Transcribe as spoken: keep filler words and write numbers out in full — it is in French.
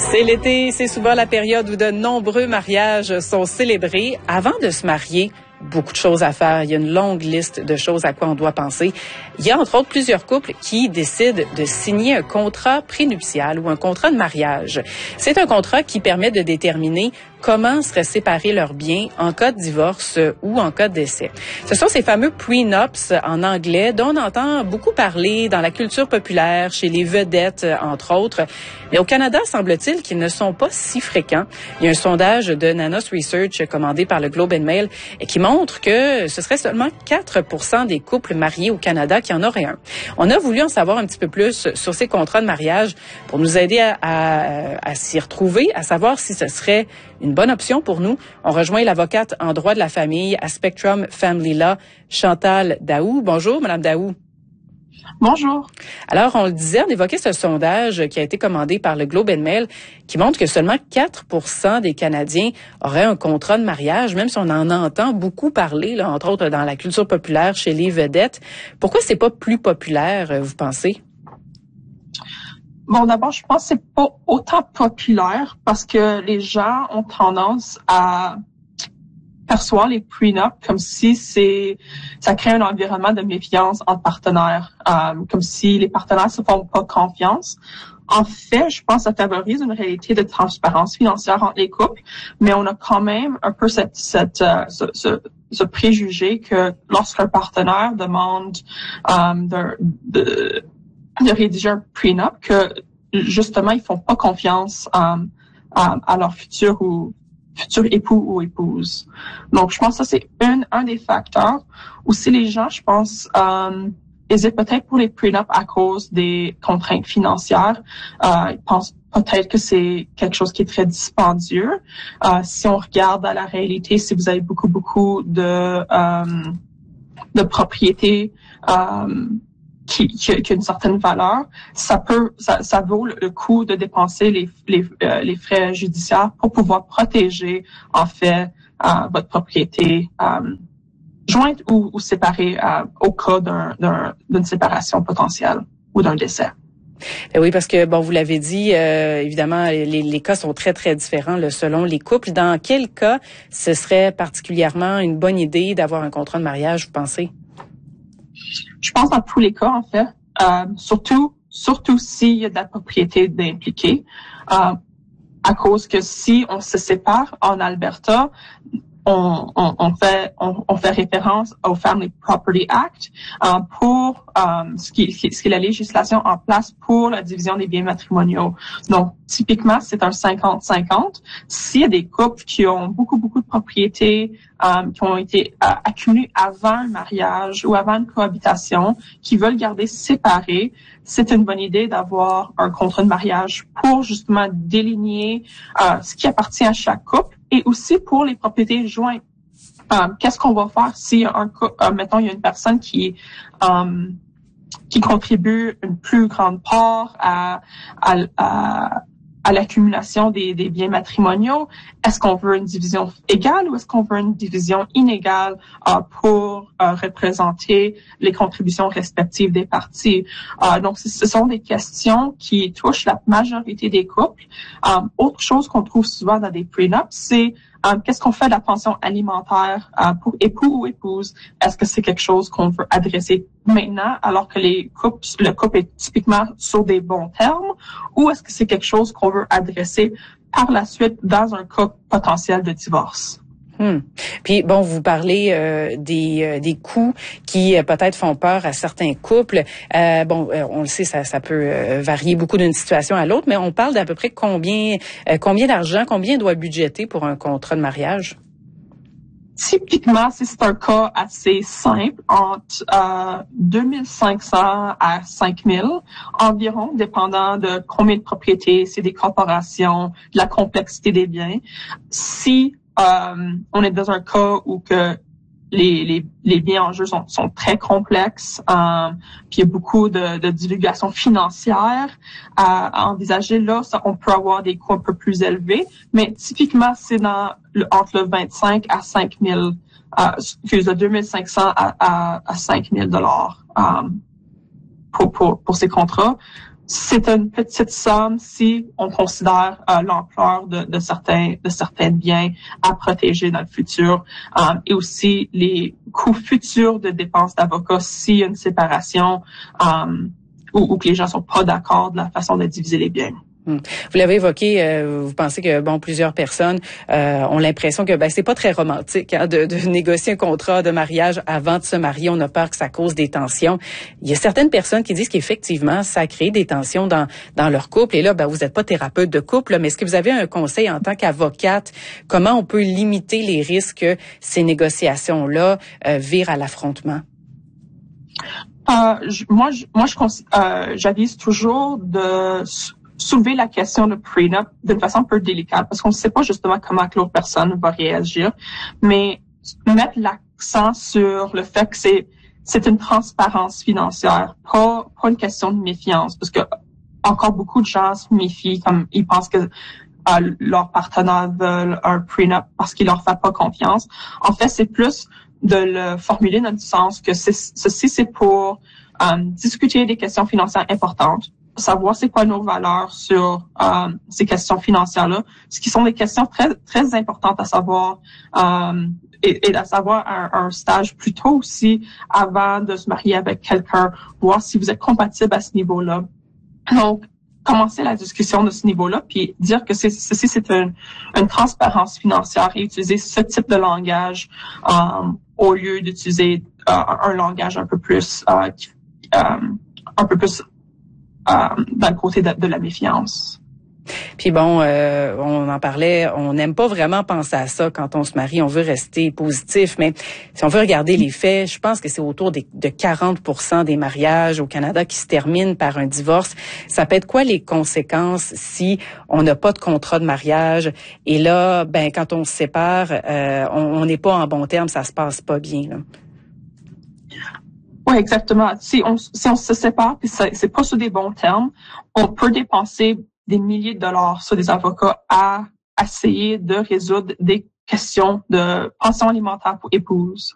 C'est l'été, c'est souvent la période où de nombreux mariages sont célébrés. Avant de se marier, beaucoup de choses à faire. Il y a une longue liste de choses à quoi on doit penser. Il y a entre autres plusieurs couples qui décident de signer un contrat prénuptial ou un contrat de mariage. C'est un contrat qui permet de déterminer comment seraient séparés leurs biens en cas de divorce ou en cas de décès. Ce sont ces fameux prenups en anglais dont on entend beaucoup parler dans la culture populaire, chez les vedettes, entre autres. Mais au Canada, semble-t-il qu'ils ne sont pas si fréquents. Il y a un sondage de Nanos Research commandé par le Globe and Mail qui montre que ce serait seulement quatre pour cent des couples mariés au Canada qui en auraient un. On a voulu en savoir un petit peu plus sur ces contrats de mariage pour nous aider à, à, à s'y retrouver, à savoir si ce serait une bonne option pour nous. On rejoint l'avocate en droit de la famille à Spectrum Family Law, Chantal Daou. Bonjour, Madame Daou. Bonjour. Alors, on le disait, on évoquait ce sondage qui a été commandé par le Globe and Mail qui montre que seulement quatre pour cent des Canadiens auraient un contrat de mariage, même si on en entend beaucoup parler, là, entre autres dans la culture populaire, chez les vedettes. Pourquoi c'est pas plus populaire, vous pensez? Bon, d'abord, je pense que c'est pas autant populaire parce que les gens ont tendance à perçoit les prenups comme si c'est ça crée un environnement de méfiance entre partenaires, euh, comme si les partenaires se font pas confiance. En fait, je pense que ça favorise une réalité de transparence financière entre les couples, mais on a quand même un peu cette, cette euh, ce, ce, ce préjugé que lorsqu'un partenaire demande euh, de, de, de rédiger un prenup, que justement ils font pas confiance euh, à, à leur futur ou futur époux ou épouse. Donc, je pense que ça, c'est un, un des facteurs. Aussi, les gens, je pense, euh, hésitent peut-être pour les prenups à cause des contraintes financières. Euh, ils pensent peut-être que c'est quelque chose qui est très dispendieux. Euh, si on regarde à la réalité, si vous avez beaucoup, beaucoup de, euh, de propriétés, euh, Qui, qui, qui a une certaine valeur, ça peut, ça, ça vaut le coup de dépenser les, les, euh, les frais judiciaires pour pouvoir protéger, en fait, euh, votre propriété euh, jointe ou, ou séparée euh, au cas d'un, d'un, d'une séparation potentielle ou d'un décès. Oui, parce que, bon, vous l'avez dit, euh, évidemment, les, les cas sont très, très différents là, selon les couples. Dans quel cas ce serait particulièrement une bonne idée d'avoir un contrat de mariage, vous pensez? Je pense dans tous les cas, en fait, euh, surtout surtout s'il y a de la propriété impliquée, euh, à cause que si on se sépare en Alberta, on, on, on fait on, on fait référence au Family Property Act euh, pour euh, ce qui ce qui est la législation en place pour la division des biens matrimoniaux. Donc typiquement c'est un cinquante cinquante. S'il y a des couples qui ont beaucoup beaucoup de propriétés euh, qui ont été euh, accumulées avant un mariage ou avant une cohabitation, qui veulent garder séparés, c'est une bonne idée d'avoir un contrat de mariage pour justement déligner euh, ce qui appartient à chaque couple. Et aussi pour les propriétés jointes. Euh, qu'est-ce qu'on va faire si un euh, mettons il y a une personne qui euh, qui contribue une plus grande part à à, à, à l'accumulation des, des biens matrimoniaux? Est-ce qu'on veut une division égale ou est-ce qu'on veut une division inégale euh, pour euh, représenter les contributions respectives des parties? Euh, donc, ce sont des questions qui touchent la majorité des couples. Euh, autre chose qu'on trouve souvent dans des prenups, c'est euh, qu'est-ce qu'on fait de la pension alimentaire euh, pour époux ou épouse? Est-ce que c'est quelque chose qu'on veut adresser maintenant alors que les couples, le couple est typiquement sur des bons termes, ou est-ce que c'est quelque chose qu'on veut adresser par la suite dans un cas potentiel de divorce? Hmm. Puis bon, vous parlez euh, des euh, des coûts qui euh, peut-être font peur à certains couples. Euh, bon, euh, on le sait, ça ça peut euh, varier beaucoup d'une situation à l'autre, mais on parle d'à peu près combien euh, combien d'argent, combien doit budgéter pour un contrat de mariage? Typiquement, si c'est un cas assez simple, entre euh, deux mille cinq cents à cinq mille environ, dépendant de combien de propriétés, c'est des corporations, de la complexité des biens. Si euh, on est dans un cas où que les, les, les biens en jeu sont, sont très complexes, euh, puis il y a beaucoup de, de divulgation financière à, à envisager. Là, ça, on peut avoir des coûts un peu plus élevés, mais typiquement, c'est dans le, entre le vingt-cinq à cinq mille, euh, excuse, de deux mille cinq cents à, à, à cinq mille dollars euh, pour, pour, pour ces contrats. c'est une petite somme si on considère euh, l'ampleur de, de certains de certains biens à protéger dans le futur euh, et aussi les coûts futurs de dépenses d'avocat s'il y a une séparation euh, ou, ou que les gens sont pas d'accord de la façon de diviser les biens. Vous l'avez évoqué, euh, vous pensez que bon plusieurs personnes euh, ont l'impression que ben c'est pas très romantique hein, de, de négocier un contrat de mariage avant de se marier. On a peur que ça cause des tensions. Il y a certaines personnes qui disent qu'effectivement ça crée des tensions dans dans leur couple. Et là, ben vous n'êtes pas thérapeute de couple, là, mais est-ce que vous avez un conseil en tant qu'avocate comment on peut limiter les risques que ces négociations-là euh, virent à l'affrontement? Euh, je, moi, je, moi, je euh, j'avise toujours de soulever la question de prenup d'une façon un peu délicate parce qu'on ne sait pas justement comment que l'autre personne va réagir, mais mettre l'accent sur le fait que c'est c'est une transparence financière, pas pas une question de méfiance, parce que encore beaucoup de gens se méfient comme ils pensent que euh, leur partenaire veut un prenup parce qu'il leur fait pas confiance. En fait, c'est plus de le formuler dans le sens que c'est, ceci c'est pour euh, discuter des questions financières importantes, savoir c'est quoi nos valeurs sur euh, ces questions financières-là, ce qui sont des questions très très importantes à savoir euh, et, et à savoir un, un stage plus tôt aussi avant de se marier avec quelqu'un, voir si vous êtes compatible à ce niveau-là. Donc, commencer la discussion de ce niveau-là, puis dire que c'est, ceci c'est une, une transparence financière et utiliser ce type de langage euh, au lieu d'utiliser euh, un langage un peu plus euh, euh, un peu plus Euh, dans le côté de, de la méfiance. Puis bon, euh, on en parlait, on n'aime pas vraiment penser à ça quand on se marie, on veut rester positif, mais si on veut regarder les faits, je pense que c'est autour des, de quarante pour cent des mariages au Canada qui se terminent par un divorce. Ça peut être quoi les conséquences si on n'a pas de contrat de mariage et là, ben quand on se sépare, euh, on n'est pas en bon terme, ça se passe pas bien, là. Oui, exactement. Si on, si on se sépare, puis c'est, c'est pas sur des bons termes, on peut dépenser des milliers de dollars sur des avocats à essayer de résoudre des questions de pension alimentaire pour épouses,